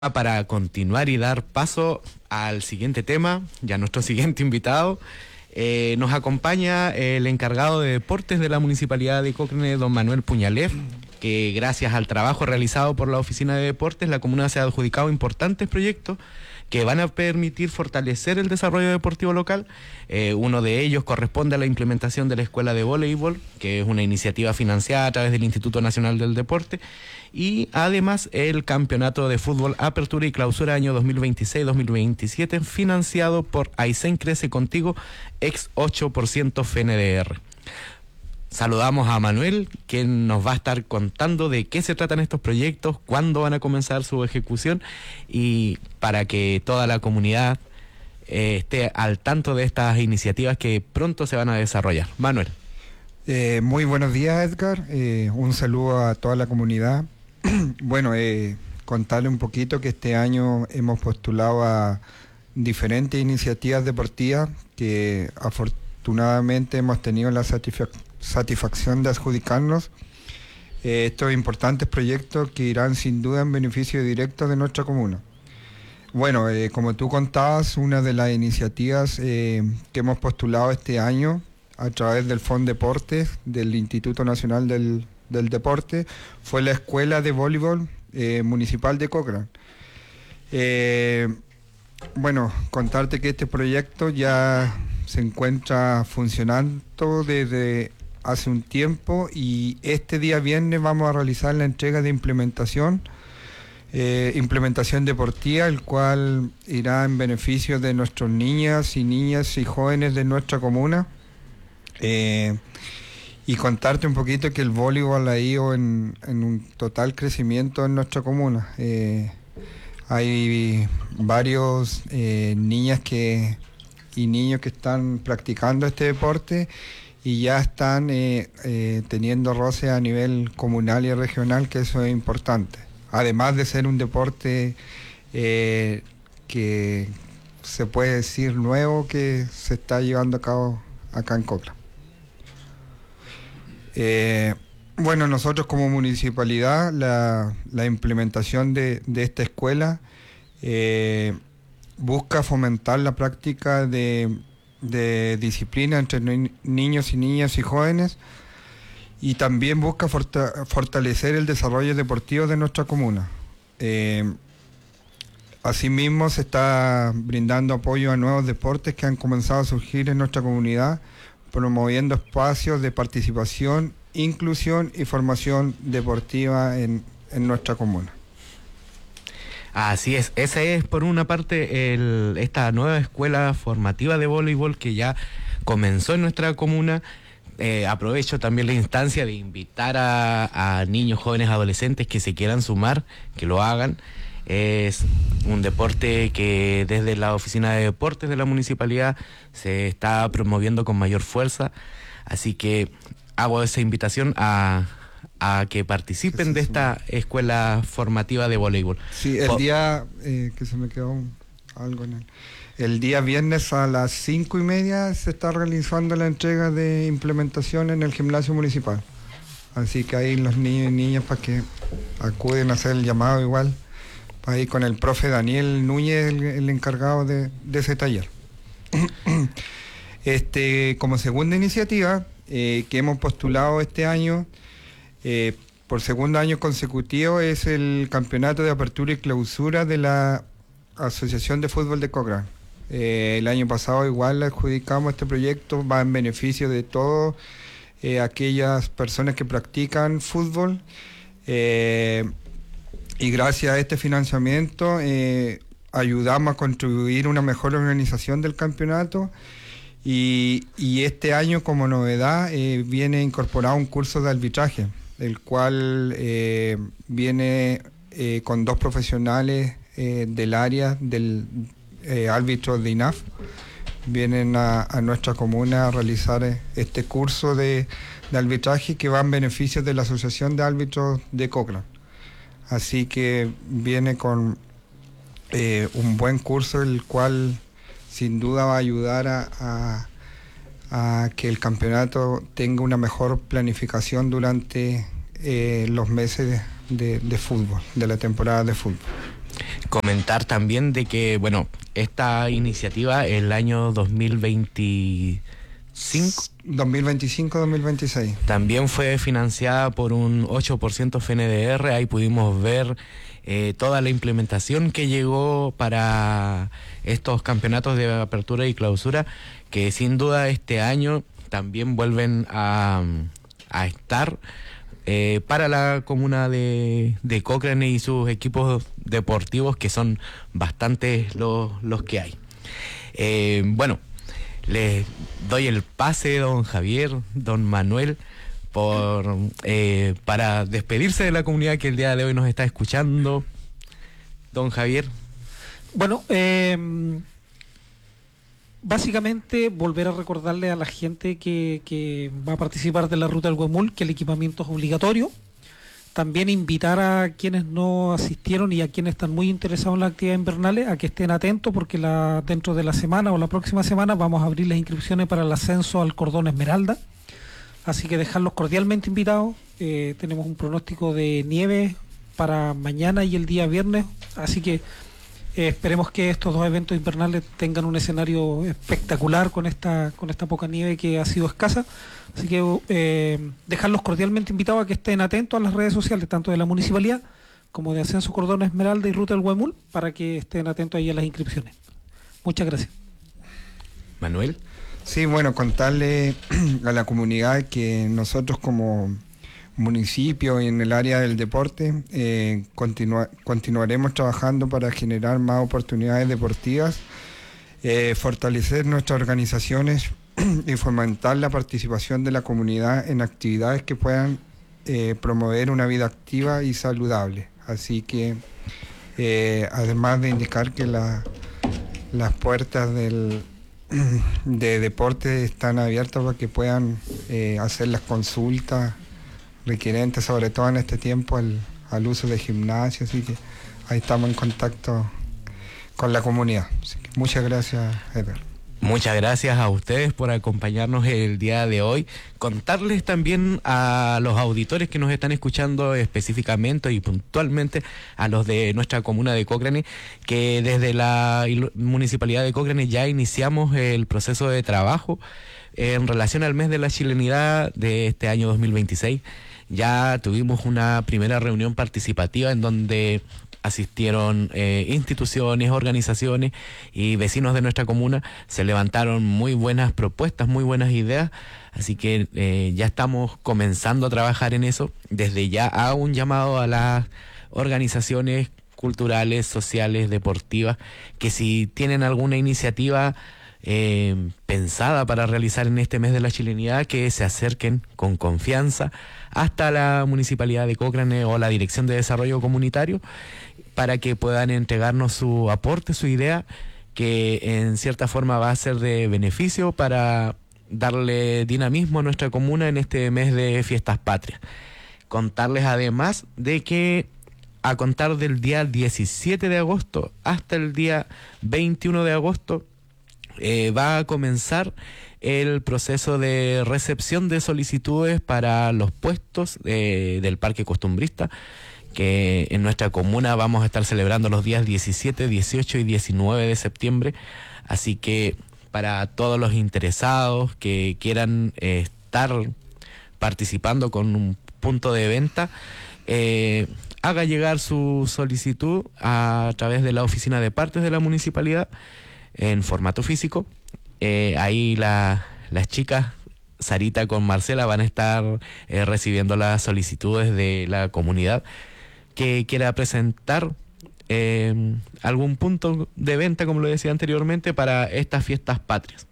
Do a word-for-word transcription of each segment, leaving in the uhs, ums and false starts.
Para continuar y dar paso al siguiente tema, ya nuestro siguiente invitado, eh, nos acompaña el encargado de deportes de la Municipalidad de Cochrane, don Manuel Puñalef, que gracias al trabajo realizado por la Oficina de Deportes, la comuna se ha adjudicado importantes proyectos que van a permitir fortalecer el desarrollo deportivo local. Eh, uno de ellos corresponde a la implementación de la Escuela de Voleibol, que es una iniciativa financiada a través del Instituto Nacional del Deporte, y además el Campeonato de Fútbol Apertura y Clausura año dos mil veintiséis dos mil veintisiete, financiado por Aysén Crece Contigo, ex ocho por ciento F N D R. Saludamos a Manuel, quien nos va a estar contando de qué se tratan estos proyectos, cuándo van a comenzar su ejecución, y para que toda la comunidad eh, esté al tanto de estas iniciativas que pronto se van a desarrollar. Manuel. Eh, muy buenos días, Edgar. Eh, un saludo a toda la comunidad. Bueno, eh, contarle un poquito que este año hemos postulado a diferentes iniciativas deportivas que afortunadamente hemos tenido la satisfacción satisfacción de adjudicarnos eh, estos importantes proyectos que irán sin duda en beneficio directo de nuestra comuna. Bueno, eh, como tú contabas, una de las iniciativas eh, que hemos postulado este año a través del Fondo Deportes del Instituto Nacional del, del Deporte fue la Escuela de Voleibol eh, Municipal de Cochrane. Eh, bueno, contarte que este proyecto ya se encuentra funcionando desde hace un tiempo y este día viernes vamos a realizar la entrega de implementación, eh, implementación deportiva, el cual irá en beneficio de nuestras niñas y niñas y jóvenes de nuestra comuna. Eh, y contarte un poquito que el voleibol ha ido en, en un total crecimiento en nuestra comuna. Eh, hay varios eh, niñas que y niños que están practicando este deporte y ya están eh, eh, teniendo roce a nivel comunal y regional, que eso es importante. Además de ser un deporte eh, que se puede decir nuevo, que se está llevando a cabo acá en Cochrane. Eh, bueno, nosotros como municipalidad, la, la implementación de, de esta escuela eh, busca fomentar la práctica de de disciplina entre ni niños y niñas y jóvenes, y también busca forta fortalecer el desarrollo deportivo de nuestra comuna. Eh, asimismo, se está brindando apoyo a nuevos deportes que han comenzado a surgir en nuestra comunidad, promoviendo espacios de participación, inclusión y formación deportiva en, en nuestra comuna. Así es, esa es por una parte el, esta nueva escuela formativa de voleibol que ya comenzó en nuestra comuna. Eh, aprovecho también la instancia de invitar a, a niños, jóvenes, adolescentes que se quieran sumar, que lo hagan. Es un deporte que desde la Oficina de Deportes de la Municipalidad se está promoviendo con mayor fuerza, así que hago esa invitación a... a que participen sí, sí, de esta sí. escuela formativa de voleibol. Sí, el día, eh, que se me quedó un, algo en el... El día viernes a las cinco y media se está realizando la entrega de implementación en el gimnasio municipal. Así que ahí los niños y niñas para que acuden a hacer el llamado igual, para ir con el profe Daniel Núñez, el, el encargado de, de ese taller. este, como segunda iniciativa eh, que hemos postulado este año, Eh, por segundo año consecutivo, es el campeonato de apertura y clausura de la Asociación de Fútbol de Cochrane. Eh, el año pasado igual le adjudicamos este proyecto, va en beneficio de todas eh, aquellas personas que practican fútbol, eh, y gracias a este financiamiento eh, ayudamos a contribuir a una mejor organización del campeonato. Y, y este año, como novedad, eh, viene incorporado un curso de arbitraje, el cual eh, viene eh, con dos profesionales eh, del área del eh, árbitro de I N A F. Vienen a, a nuestra comuna a realizar este curso de, de arbitraje que va en beneficio de la Asociación de Árbitros de Cochrane. Así que viene con eh, un buen curso, el cual sin duda va a ayudar a, a a que el campeonato tenga una mejor planificación durante eh, los meses de, de, de fútbol, de la temporada de fútbol. Comentar también de que, bueno, esta iniciativa el año dos mil veinticinco dos mil veinticinco dos mil veintiséis también fue financiada por un ocho por ciento F N D R. Ahí pudimos ver eh, toda la implementación que llegó para estos campeonatos de apertura y clausura, que sin duda este año también vuelven a, a estar eh, para la comuna de, de Cochrane y sus equipos deportivos, que son bastantes los, los que hay. Eh, bueno, les doy el pase, don Javier, don Manuel, por eh, para despedirse de la comunidad que el día de hoy nos está escuchando. Don Javier. Bueno, eh, básicamente volver a recordarle a la gente que, que va a participar de la Ruta del Huemul que el equipamiento es obligatorio. También invitar a quienes no asistieron y a quienes están muy interesados en las actividades invernales a que estén atentos, porque la, dentro de la semana o la próxima semana vamos a abrir las inscripciones para el ascenso al Cordón Esmeralda. Así que dejarlos cordialmente invitados. Eh, tenemos un pronóstico de nieve para mañana y el día viernes, así que eh, esperemos que estos dos eventos invernales tengan un escenario espectacular con esta con esta poca nieve que ha sido escasa. Así que eh, dejarlos cordialmente invitados a que estén atentos a las redes sociales, tanto de la municipalidad como de Ascenso Cordón Esmeralda y Ruta del Huemul, para que estén atentos ahí a las inscripciones. Muchas gracias. Manuel. Sí, bueno, contarle a la comunidad que nosotros como municipio y en el área del deporte eh, continua, continuaremos trabajando para generar más oportunidades deportivas, eh, fortalecer nuestras organizaciones y fomentar la participación de la comunidad en actividades que puedan eh, promover una vida activa y saludable. Así que, eh, además de indicar que la, las puertas del, de deporte están abiertas para que puedan eh, hacer las consultas requerentes, sobre todo en este tiempo, al, al uso de gimnasio, así que ahí estamos en contacto con la comunidad. Así que muchas gracias, Edgar. Muchas gracias a ustedes por acompañarnos el día de hoy. Contarles también a los auditores que nos están escuchando específicamente y puntualmente a los de nuestra comuna de Cochrane, que desde la municipalidad de Cochrane ya iniciamos el proceso de trabajo en relación al mes de la chilenidad de este año dos mil veintiséis. Ya tuvimos una primera reunión participativa en donde asistieron eh, instituciones, organizaciones y vecinos de nuestra comuna. Se levantaron muy buenas propuestas, muy buenas ideas, así que eh, ya estamos comenzando a trabajar en eso. Desde ya hago un llamado a las organizaciones culturales, sociales, deportivas, que si tienen alguna iniciativa eh, pensada para realizar en este mes de la chilenidad, que se acerquen con confianza hasta la Municipalidad de Cochrane o la Dirección de Desarrollo Comunitario, para que puedan entregarnos su aporte, su idea, que en cierta forma va a ser de beneficio para darle dinamismo a nuestra comuna en este mes de fiestas patrias. Contarles además de que a contar del día diecisiete de agosto hasta el día veintiuno de agosto eh, va a comenzar el proceso de recepción de solicitudes para los puestos eh, del Parque Costumbrista, que en nuestra comuna vamos a estar celebrando los días diecisiete, dieciocho y diecinueve de septiembre. Así que para todos los interesados que quieran eh, estar participando con un punto de venta, eh, haga llegar su solicitud a través de la oficina de partes de la municipalidad en formato físico. Eh, ahí la, las chicas, Sarita con Marcela, van a estar eh, recibiendo las solicitudes de la comunidad que quiera presentar eh, algún punto de venta, como lo decía anteriormente, para estas fiestas patrias.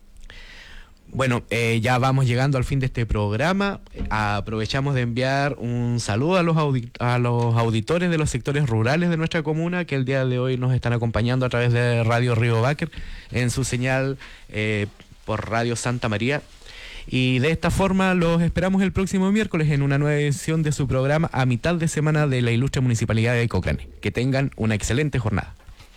Bueno, eh, ya vamos llegando al fin de este programa. Aprovechamos de enviar un saludo a los, audi- a los auditores de los sectores rurales de nuestra comuna, que el día de hoy nos están acompañando a través de Radio Río Báquer en su señal eh, por Radio Santa María. Y de esta forma los esperamos el próximo miércoles en una nueva edición de su programa a mitad de semana de la ilustre Municipalidad de Cochrane. Que tengan una excelente jornada.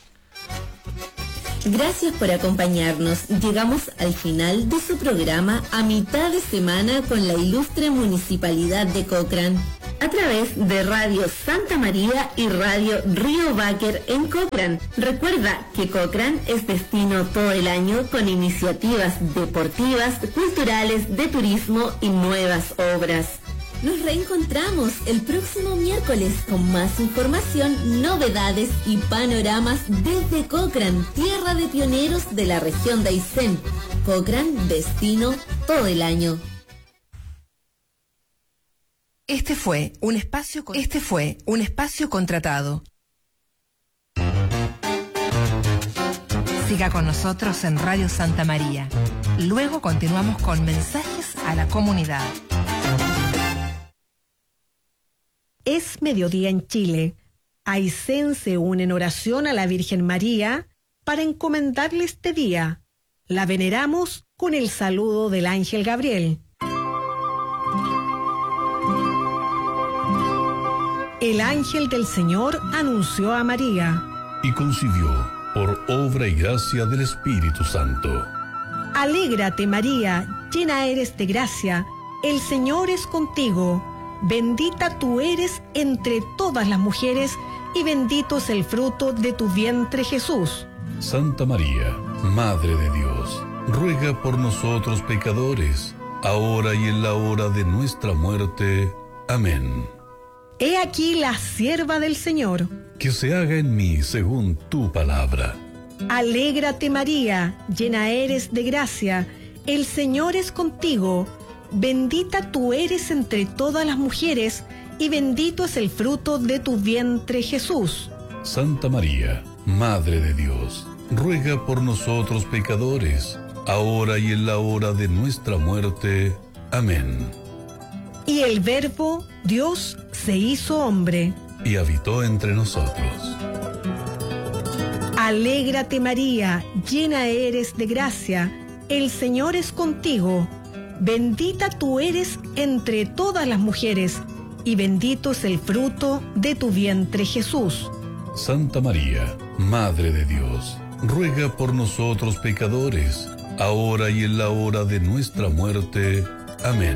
Gracias por acompañarnos. Llegamos al final de su programa a mitad de semana con la ilustre Municipalidad de Cochrane. a través de Radio Santa María y Radio Río Báquer en Cochrane. Recuerda que Cochrane es destino todo el año con iniciativas deportivas, culturales, de turismo y nuevas obras. Nos reencontramos el próximo miércoles con más información, novedades y panoramas desde Cochrane, tierra de pioneros de la región de Aysén. Cochrane, destino todo el año. Este fue un espacio, este fue un espacio contratado. Siga con nosotros en Radio Santa María. Luego continuamos con mensajes a la comunidad. Es mediodía en Chile. Aysén se une en oración a la Virgen María para encomendarle este día. La veneramos con el saludo del ángel Gabriel. El ángel del Señor anunció a María. Y concibió por obra y gracia del Espíritu Santo. Alégrate, María, llena eres de gracia, el Señor es contigo. Bendita tú eres entre todas las mujeres, y bendito es el fruto de tu vientre, Jesús. Santa María, Madre de Dios, ruega por nosotros pecadores, ahora y en la hora de nuestra muerte. Amén. He aquí la sierva del Señor. Que se haga en mí según tu palabra. Alégrate, María, llena eres de gracia, el Señor es contigo. Bendita tú eres entre todas las mujeres, y bendito es el fruto de tu vientre, Jesús. Santa María, Madre de Dios, ruega por nosotros pecadores, ahora y en la hora de nuestra muerte. Amén. Y el Verbo, Dios, se hizo hombre. Y habitó entre nosotros. Alégrate, María, llena eres de gracia, el Señor es contigo. Bendita tú eres entre todas las mujeres, y bendito es el fruto de tu vientre, Jesús. Santa María, Madre de Dios, ruega por nosotros pecadores, ahora y en la hora de nuestra muerte. Amén.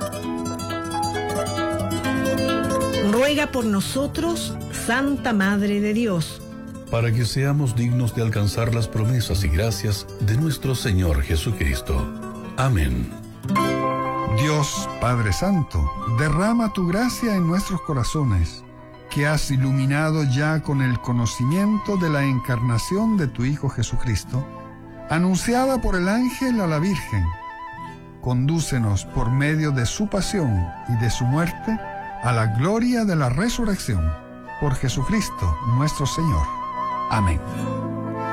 Ruega por nosotros, Santa Madre de Dios, para que seamos dignos de alcanzar las promesas y gracias de nuestro Señor Jesucristo. Amén. Dios Padre Santo, derrama tu gracia en nuestros corazones, que has iluminado ya con el conocimiento de la encarnación de tu Hijo Jesucristo, anunciada por el ángel a la Virgen. Condúcenos por medio de su pasión y de su muerte a la gloria de la resurrección, por Jesucristo nuestro Señor. Amén.